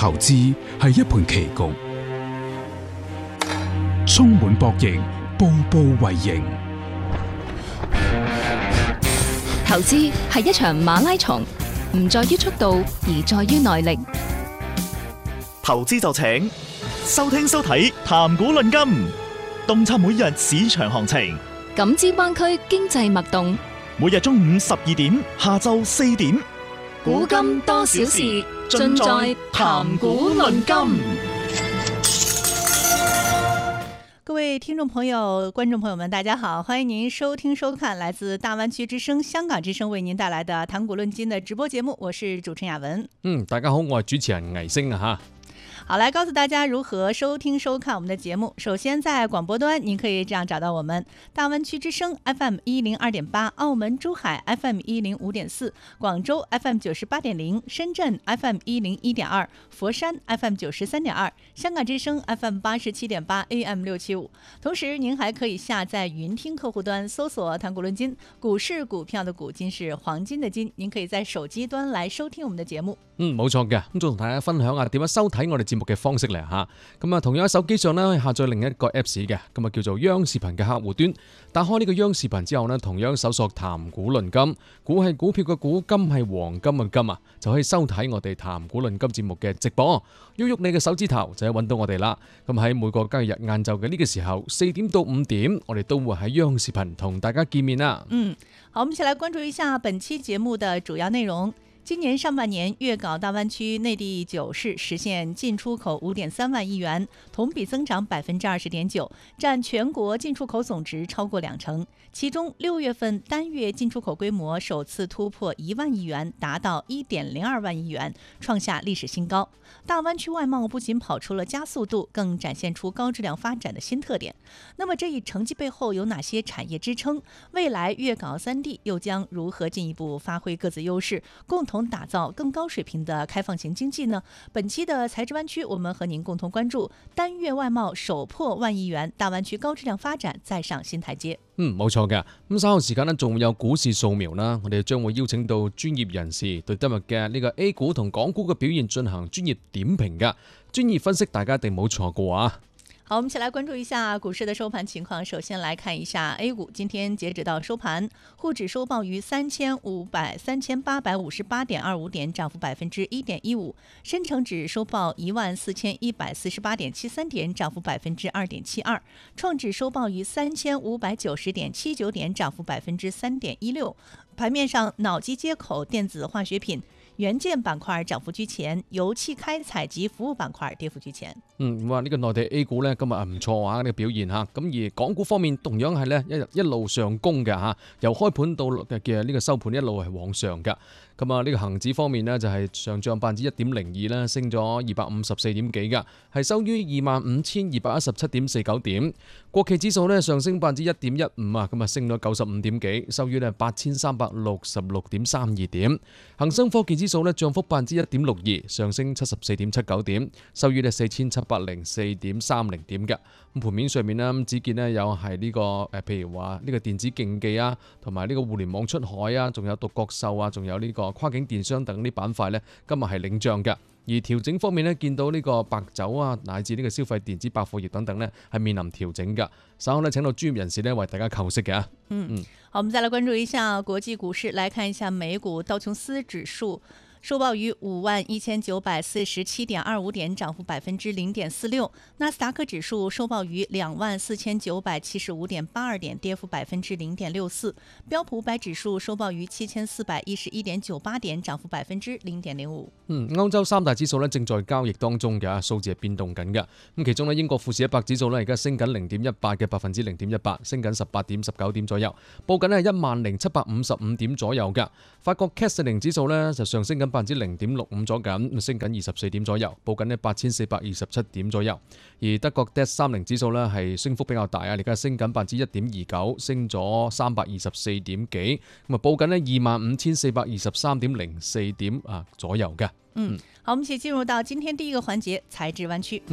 投資係一盤棋局，充滿博弈，步步為營。 投資係一場馬拉松，唔在於速度，而在於耐力。 投資就請收聽收睇談股論金，洞察每日市場行情， 感知灣區經濟脈動。 每日中午12點，下晝4點， 股金多少事，盡在談股論金。 各位聽眾朋友、觀眾朋友們，大家好，歡迎您收聽收看來自大灣區之聲、香港之聲為您帶來的談股論金的直播節目，我是主持人雅文。 大家好，我係主持人魏星啊。 好，來告訴大家如何收聽收看我們的節目。首先在廣播端您可以這樣找到我們：大灣區之聲 FM 102.8，澳門珠海 FM 105.4，廣州 FM 98.0，深圳 FM 101.2，佛山 FM 93.2，香港之聲 FM 87.8 AM 675。同時您還可以下載雲聽客戶端，搜索談股論金，股市股票的股，金是黃金的金，您可以在手機端來收聽我們的節目。 冇錯嘅，咁就同大家分享下點樣收睇我哋節目嘅方式嚟嚇。咁啊，同樣喺手機上咧可以下載另一個 Apps 嘅，咁啊叫做央視頻嘅客戶端。打開呢個央視頻之後呢，同樣搜索談股論金，股係股票嘅股，金係黃金嘅金啊，就可以收睇我哋談股論金節目嘅直播。喐喐你嘅手指頭就可以揾到我哋啦。咁喺每個交易日晏晝嘅呢個時候，4點到5點，我哋都會喺央視頻同大家見面啦。 好，我們一起來關注一下本期節目的主要內容。今年上半年，粵港大灣區內地9市實現進出口5.3萬億元，同比增長20.9%，佔全國進出口總值超過20%。其中6月份單月進出口規模首次突破1萬億元，達到1.02萬億元，創下歷史新高。大灣區外貿不僅跑出了加速度，更展現出高質量發展的新特點。那麼這一成績背後有哪些產業支撐？未來粵港3地又將如何進一步發揮各自優勢，共同打造更高水平的開放型經濟呢？本期的財智灣區，我們和您共同關注單月外貿首破萬億元，大灣區高質量發展再上新台階。 冇錯嘅。咁稍後時間呢，仲有股市掃描啦，我哋將會邀請到專業人士對今日嘅呢個 A 股同港股嘅表現進行專業點評嘅專業分析，大家一定冇錯過啊！ 好，我們一起來關注一下股市的收盤情況。首先來看一下 A 股，今天截止到收盤，滬指收報於3858.25點，漲幅1.15%；深成指收報14148.73點，漲幅2.72%；創指收報於3590.79點，漲幅3.16%。盤面上，腦機接口、電子化學品、元件板塊漲幅居前，油氣開採及服務板塊跌幅居前。 哇！呢個內地 A 股咧今日唔錯啊，呢個表現嚇。咁而港股方面同樣係咧一路上攻嘅嚇，由開盤到嘅呢個收盤一路係往上嘅。咁啊，呢個恆指方面呢，就係上漲1.02%啦，升咗254點幾嘅，係收於25,217.49點。國企指數呢，上升1.15%啊，咁啊升咗95點幾，收於呢8,366.32點。恒生科技指數呢，漲幅1.62%，上升74.79點，收於呢4,704.30點嘅。咁盤面上面呢，只見呢有係呢個譬如話呢個電子競技啊，同埋呢個互聯網出海啊，仲有獨角獸啊，仲有呢個跨境電商等啲板塊呢，今日係領漲嘅。而調整方面呢，見到呢個白酒啊，乃至呢個消費電子百貨業等等呢，係面臨調整嘅。稍後呢，請到專業人士呢，為大家透析嘅。 好，我們再來關注一下國際股市，來看一下美股道瓊斯指數收報於51,947.25點，漲幅0.46%；納斯達克指數收報於24,975.82點，跌幅0.64%；標普500指數收報於7,411.98點，漲幅0.05%。 歐洲三大指數咧正在交易當中嘅，數字係變動緊嘅。咁其中咧英國富時100指數咧而家升緊0.18%嘅0.18%，升緊18.19點左右，報緊係10,755點左右嘅。法國 CAC 40指數咧就上升緊0.65%咗緊，升緊24點左右，報緊呢8,427點左右。而德國 DAX 30指數咧係升幅比較大啊，而家升緊1.29%，升咗324點幾，咁啊報緊呢25,423.04點啊左右嘅。 好，我們一起進入到今天第一個環節財智灣區。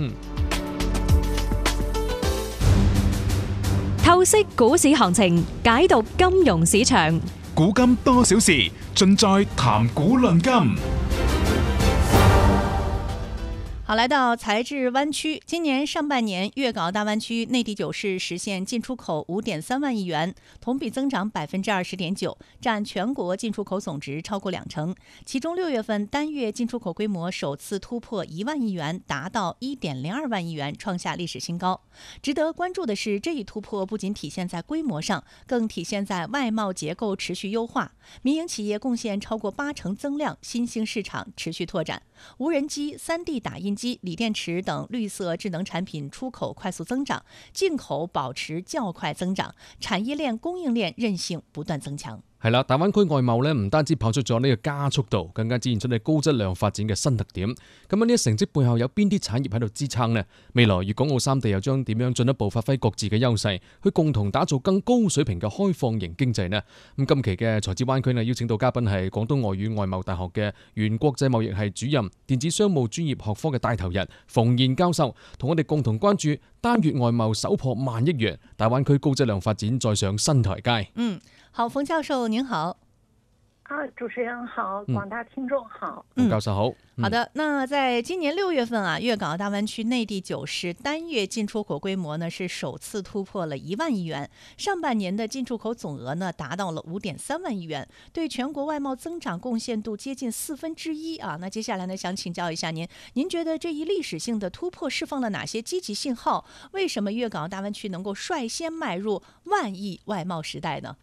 透析股市行情，解讀金融市場， 古今多少事，盡在談股論金。 好，来到财智湾区，今年上半年粤港澳大湾区内地9市实现进出口5.3万亿元，同比增长20.9%，占全国进出口总值超过20%。其中6月份单月进出口规模首次突破1万亿元，达到1.02万亿元，创下历史新高。值得关注的是，这一突破不仅体现在规模上，更体现在外贸结构持续优化，民营企业贡献超过80%增量，新兴市场持续拓展。无人机、3D 打印机、锂电池等绿色智能产品出口快速增长，进口保持較快增長，產業鏈供應鏈韌性不斷增強。 係啦，大灣區外貿咧唔單止跑出咗呢個加速度，更加展現出你高質量發展嘅新特點。咁呢啲成績背後有邊啲產業喺度支撐呢？未來粵港澳三地又將點樣進一步發揮各自嘅優勢，去共同打造更高水平嘅開放型經濟呢？咁今期嘅財智灣區呢，邀請到嘉賓係廣東外語外貿大學嘅原國際貿易系主任、電子商務專業學科嘅帶頭人馮燕教授，同我哋共同關注單月外貿首破1萬億元，大灣區高質量發展再上新台階。 好，馮教授您好。 主持人好，廣大聽眾好。 教授好。 好的，那在今年6月份啊，粵港澳大灣區內地9市單月進出口規模呢是首次突破了1萬億元，上半年的進出口總額呢達到了5.3萬億元，對全國外貿增長貢獻度接近1/4啊。那接下來呢，想請教一下您，您覺得這一歷史性的突破釋放了哪些積極信號？為什麼粵港澳大灣區能夠率先邁入萬億外貿時代呢？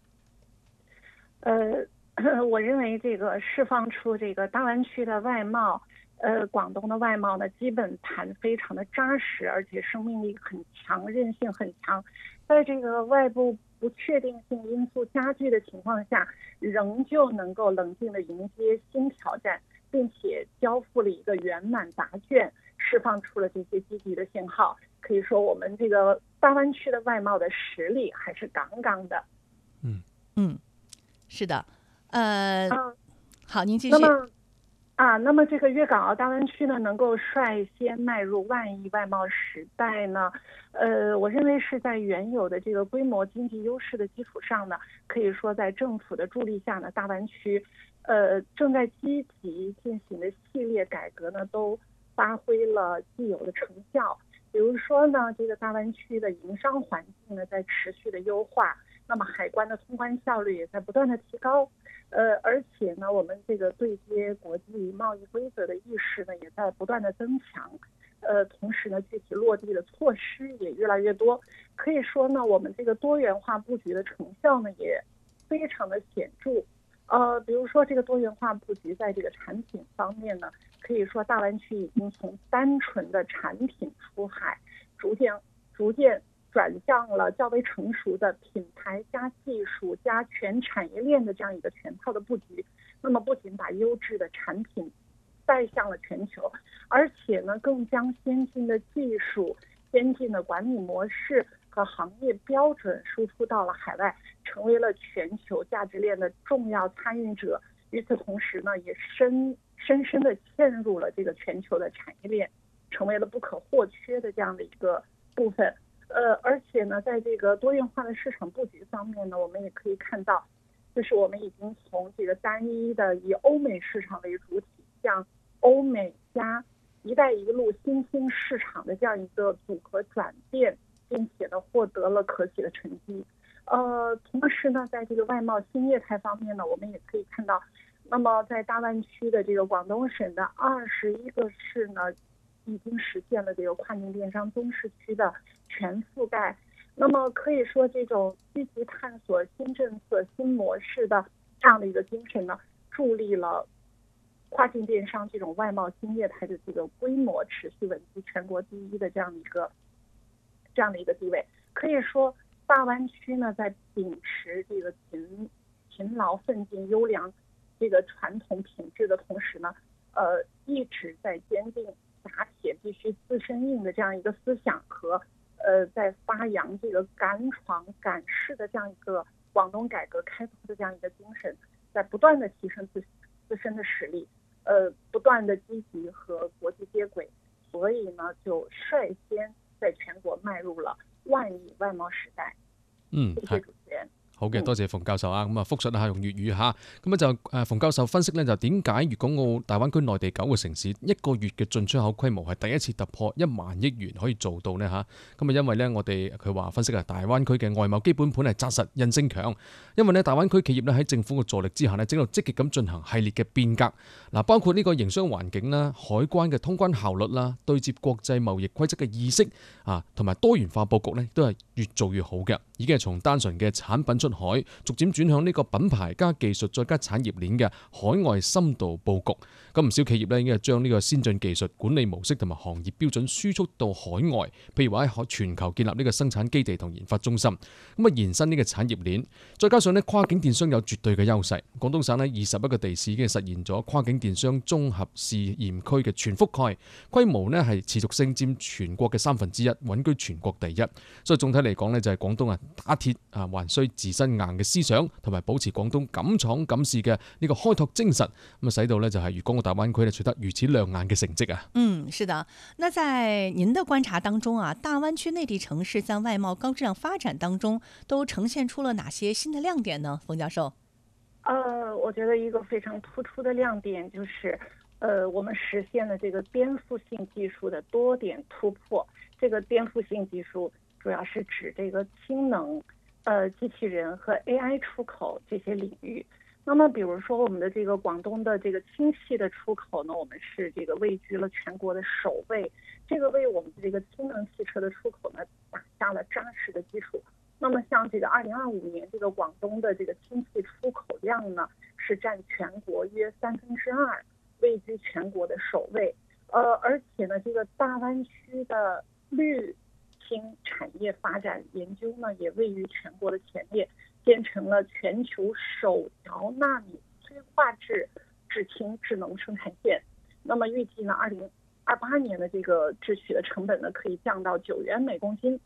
我認為這個釋放出這個大灣區的外貿，廣東的外貿呢，基本盤非常的扎實，而且生命力很強，韌性很強。在這個外部不確定性因素加劇的情況下，仍舊能夠冷靜地迎接新挑戰，並且交付了一個圓滿答卷，釋放出了這些積極的信號。可以說，我們這個大灣區的外貿的實力還是杠杠的。 是的。好，您繼續。 那麼這個粵港澳大灣區呢，能夠率先邁入萬億外貿時代呢，我認為是在原有的這個規模經濟優勢的基礎上呢，可以說在政府的助力下呢，大灣區，正在積極進行的系列改革呢，都發揮了既有的成效。比如說呢，這個大灣區的營商環境呢，在持續的優化，那麼海關的通關效率也在不斷的提高。而且呢，我們這個對接國際貿易規則的意識呢，也在不斷的增強。同時呢，具體落地的措施也越來越多。可以說呢，我們這個多元化布局的成效呢，也非常的顯著。比如說這個多元化布局在這個產品方面呢，可以說大灣區已經從單純的產品出海，逐漸轉向了較為成熟的品牌加技術加全產業鏈的這樣一個全套的布局。那麼不僅把優質的產品帶向了全球，而且呢，更將先進的技術、先進的管理模式和行業標準輸出到了海外，成為了全球價值鏈的重要參與者。與此同時呢，也深深地嵌入了這個全球的產業鏈，成為了不可或缺的這樣的一個部分。而且呢，在這個多元化的市場布局方面呢，我們也可以看到，就是我們已經從這個單一的以歐美市場為主體，向歐美加一帶一路新興市場的這樣一個組合轉變，並且呢獲得了可喜的成績。同時呢，在這個外貿新業態方面呢，我們也可以看到，那麼在大灣區的這個廣東省的21個市呢，已經實現了這個跨境電商中市區的全覆蓋。那麼可以說，這種積極探索新政策、新模式的這樣的一個精神呢，助力了跨境電商這種外貿新業態的這個規模持續穩居全國第一的這樣的一個地位。可以說，大灣區呢，在秉持這個勤勞奮進、優良這個傳統品質的同時呢，一直在堅定打鐵必須自身硬的這樣一個思想和在發揚這個敢闖敢試的這樣一個廣東改革開放的這樣一個精神，在不斷的提升自身的實力，不斷的積極和國際接軌，所以呢就率先在全國邁入了萬億外貿時代。謝謝主持人。 好嘅，多謝馮教授啊。咁啊，複述下用粵語嚇。咁就馮教授分析呢，就點解粵港澳大灣區內地9個城市一個月嘅進出口規模係第一次突破1萬億元可以做到呢嚇？咁啊，因為呢，佢話分析啊，大灣區嘅外貿基本盤係紮實韌性強，因為呢，大灣區企業呢喺政府嘅助力之下呢，正喺度積極咁進行系列嘅變革。嗱，包括呢個營商環境啦、海關嘅通關效率啦、對接國際貿易規則嘅意識啊，同埋多元化佈局呢，都係越做越好嘅。已經係從單純嘅產品出海，逐漸轉向呢個品牌加技術再加產業鏈嘅海外深度佈局。咁唔少企業呢已經係將呢個先進技術管理模式同埋行業標準輸出到海外，譬如話喺全球建立呢個生產基地同研發中心，咁啊延伸呢個產業鏈。再加上呢跨境電商有絕對嘅優勢，廣東省呢21個地市已經實現咗跨境電商綜合試驗區嘅全覆蓋，規模呢係持續性佔全國嘅1/3，穩居全國第一。所以總體嚟講呢，就係廣東啊打鐵啊還需自身硬嘅思想，同埋保持廣東敢闖敢試嘅呢個開拓精神，咁啊使到呢就係粵港澳大灣區呢取得如此亮眼嘅成績啊。 是的。那在您的觀察當中啊，大灣區內地城市在外貿高質量發展當中都呈現出了哪些新的亮點呢？馮教授？ 我覺得一個非常突出的亮點就是我們實現了這個顛覆性技術的多點突破。這個顛覆性技術主要是指這個氫能、機器人和 AI 出口這些領域。那麼比如說我們的這個廣東的這個氫氣的出口呢，我們是這個位居了全國的首位，這個為我們的這個氫能汽車的出口呢打下了紮實的基礎。那麼像這個2025年這個廣東的這個氫氣出口量呢，是佔全國約2/3，位居全國的首位。而且呢，這個大灣區的綠氫產業發展研究呢，也位於全國的前列，建成了全球首條納米催化製氫智能生產線。那麼預計呢，2028年的這個製取的成本呢，可以降到9元每公斤，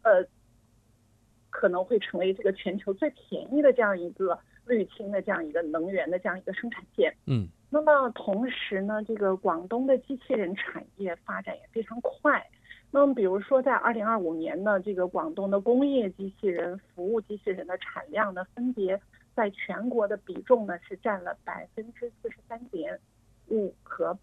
可能會成為這個全球最便宜的這樣一個綠氫的這樣一個能源的這樣一個生產線。那麼同時呢，這個廣東的機器人產業發展也非常快。那麼比如說在2025年呢，這個廣東的工業機器人、服務機器人的產量呢，分別在全國的比重呢是佔了43.5%和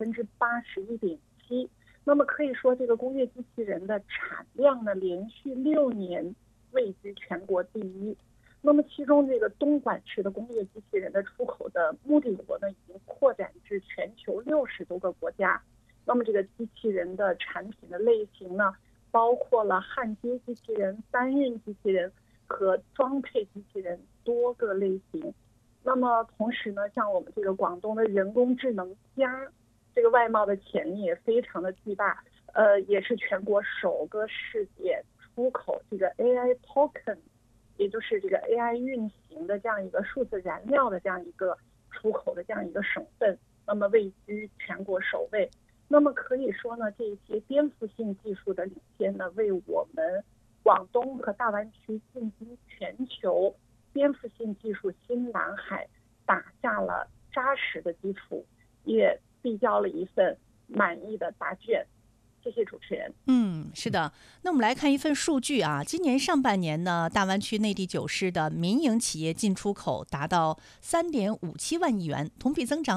81.7%。那麼可以說，這個工業機器人的產量呢，連續6年位居全國第一。那麼其中這個東莞市的工業機器人的出口的目的國呢，已經擴展至全球60多個國家。那麼這個機器人的產品的類型呢，包括了焊接機器人、搬運機器人和裝配機器人多個類型。那麼同時呢，像我們這個廣東的人工智能加這個外貿的潛力也非常的巨大，也是全國首個試點出口這個 AI token， 也就是這個 AI 運行的這樣一個數字燃料的這樣一個出口的這樣一個省份，那麼位居全國首位。那麼可以說呢，這一些顛覆性技術的領先呢，為我們廣東和大灣區進軍全球顛覆性技術新藍海打下了紮實的基礎，也遞交了一份滿意的答卷。謝謝主持人。 是的。那我們來看一份數據啊，今年上半年呢，大灣區內地9市的民營企業進出口達到3.57萬億元，同比增長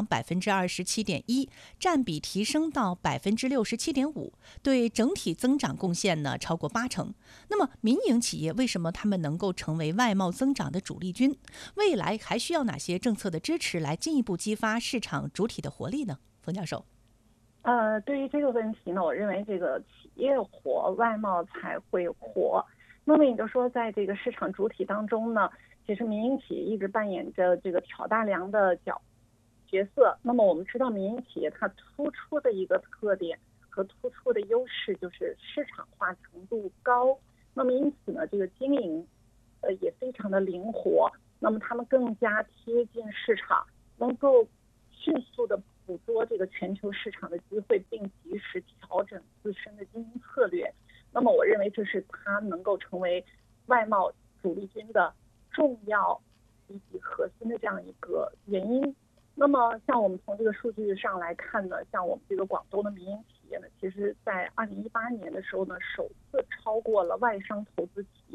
27.1%，佔比提升到67.5%，對整體增長貢獻呢超過80%。那麼民營企業為什麼他們能夠成為外貿增長的主力軍？未來還需要哪些政策的支持來進一步激發市場主體的活力呢？馮教授。 對於這個問題呢，我認為這個企業活，外貿才會活。那麼也就是說，在這個市場主體當中呢，其實民營企業一直扮演着這個挑大梁的角色。那麼我們知道，民營企業它突出的一個特點和突出的優勢就是市場化程度高。那麼因此呢，這個經營也非常的靈活。那麼他們更加貼近市場，能夠迅速的捕捉這個全球市場的機會，並及時調整自身的經營策略。那麼我認為這是它能夠成為外貿主力軍的重要以及核心的這樣一個原因。那麼像我們從這個數據上來看呢，像我們這個廣東的民營企業呢，其實在2018年的時候呢，首次超過了外商投資企業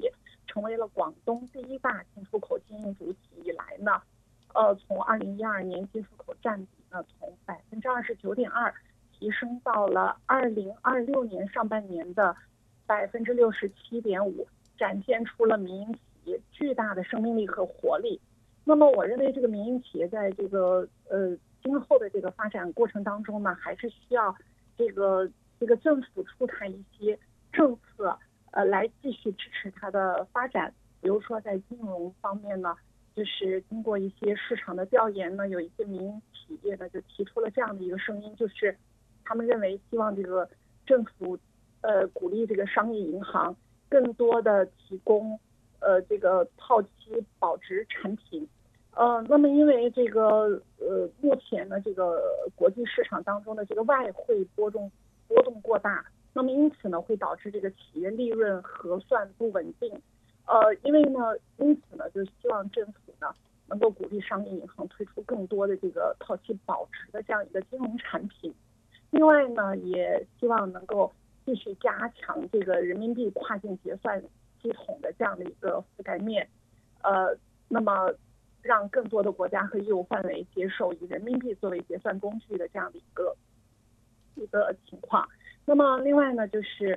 成为了广东第一大进出口经营主体以来呢，从2012年进出口占比呢从29.2%提升到了2026年上半年的67.5%，展现出了民营企业巨大的生命力和活力。那么我认为这个民营企业在这个今后的这个发展过程当中呢，还是需要这个政府出台一些政策来继续支持它的发展。比如说在金融方面呢，就是经过一些市场的调研呢，有一些民营企业呢就提出了这样的一个声音，就是他们认为希望这个政府鼓励这个商业银行更多的提供这个套期保值产品。那么因为这个目前呢这个国际市场当中的这个外汇波动过大，那么因此呢会导致这个企业利润核算不稳定。因此呢就希望政府呢能够鼓励商业银行推出更多的这个套期保值的这样一个金融产品。另外呢也希望能够继续加强这个人民币跨境结算系统的这样的一个覆盖面，那么让更多的国家和业务范围接受以人民币作为结算工具的这样的一个情况。那么另外呢就是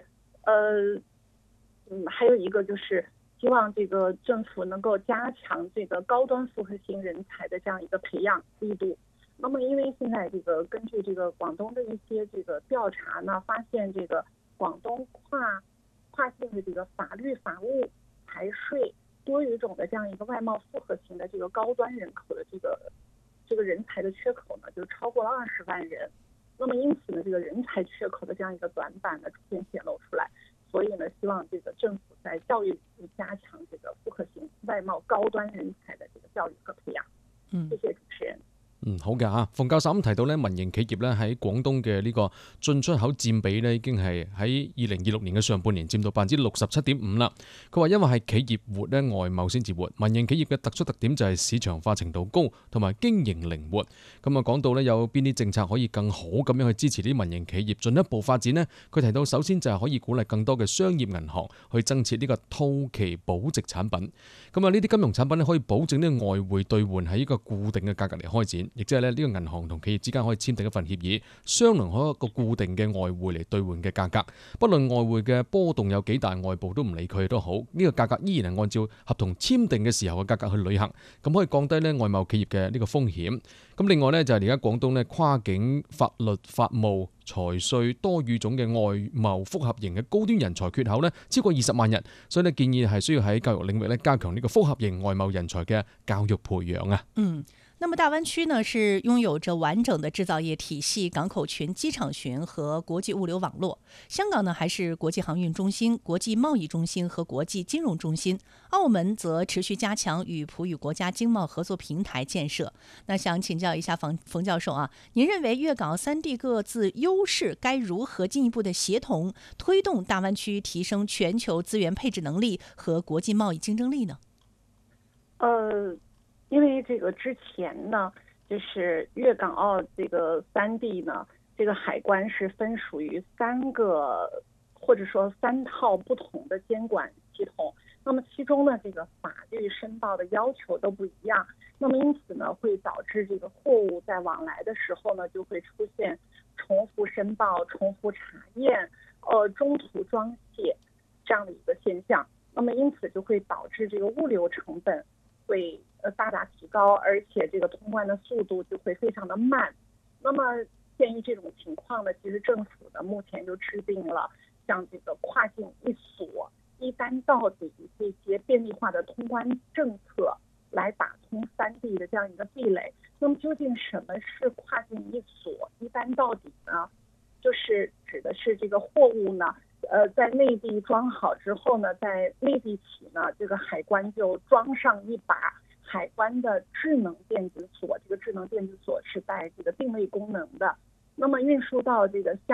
还有一个就是希望这个政府能够加强这个高端复合型人才的这样一个培养力度。那么因为现在这个根据这个广东的一些这个调查呢，发现这个广东跨境的这个法律法务财税多语种的这样一个外贸复合型的这个高端人口的这个人才的缺口呢就超过了20万人。那么因此呢这个人才缺口的这样一个短板呢逐渐显露出来，所以呢希望这个政府在教育里加强这个复合型外贸高端人才的这个教育和培养。谢谢主持人。 好嘅嚇，馮教授咁提到咧，民營企業咧喺廣東嘅呢個進出口佔比咧已經係喺2026年嘅上半年佔到67.5%啦。佢話因為係企業活咧，外貿先至活。民營企業嘅突出特點就係市場化程度高同埋經營靈活。咁啊講到咧有邊啲政策可以更好咁樣去支持啲民營企業進一步發展呢？佢提到首先就係可以鼓勵更多嘅商業銀行去增設呢個套期保值產品。咁啊呢啲金融產品咧可以保證呢個外匯兌換喺一個固定嘅價格嚟開展。亦即係咧，呢個銀行同企業之間可以簽訂一份協議，商量好一個固定嘅外匯嚟兌換嘅價格，不論外匯嘅波動有幾大，外部都唔理佢都好，呢個價格依然係按照合同簽訂嘅時候嘅價格去履行，咁可以降低咧外貿企業嘅呢個風險。咁另外咧就係而家廣東咧跨境法律法務財稅多語種嘅外貿複合型嘅高端人才缺口咧超過20萬人，所以咧建議係需要喺教育領域咧加強呢個複合型外貿人才嘅教育培養啊。 那麼大灣區呢是擁有着完整的製造業體系、港口群、機場群和國際物流網絡。香港呢還是國際航運中心、國際貿易中心和國際金融中心。澳門則持續加強與葡語國家經貿合作平台建設。那想請教一下馮教授啊，您認為粵港三地各自優勢該如何進一步的協同推動大灣區提升全球資源配置能力和國際貿易競爭力呢？ 因为这个之前呢，就是粤港澳这个三地呢，这个海关是分属于3个或者说3套不同的监管系统。那么其中呢，这个法律申报的要求都不一样。那么因此呢，会导致这个货物在往来的时候呢，就会出现重复申报、重复查验、中途装卸这样的一个现象。那么因此就会导致这个物流成本会大大提高，而且这个通关的速度就会非常的慢。那么鉴于这种情况呢，其实政府呢目前就制定了像这个跨境一锁、一单到底这些便利化的通关政策，来打通三地的这样一个壁垒。那么究竟什么是跨境一锁、一单到底呢？就是指的是这个货物呢，在内地装好之后呢，在内地起呢，这个海关就装上一把海关的智能电子锁，这个智能电子锁是带这个定位功能的。那么运输到这个